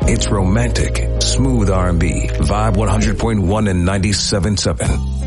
It's romantic, smooth R&B, Vibe 100.1 and 97.7.